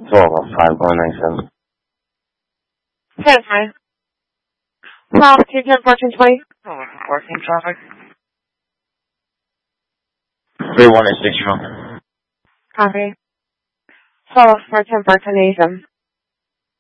1205 going 97. Okay, fine. 12, 210, 1420. Working traffic. 31 at 61. Copy. 12, 410, 1487.